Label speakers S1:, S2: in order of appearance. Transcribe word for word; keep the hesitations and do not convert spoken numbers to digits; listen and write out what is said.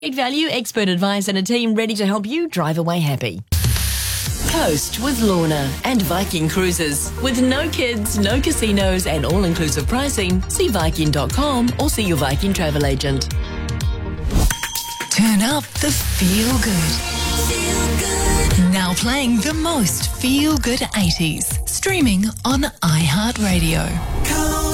S1: Great value, expert advice and a team ready to help you drive away happy. Coast with Lorna and Viking Cruises. With no kids, no casinos and all-inclusive pricing, see Viking dot com or see your Viking travel agent.
S2: Turn up the feel good. Feel good. Now playing the most feel good eighties. Streaming on iHeartRadio.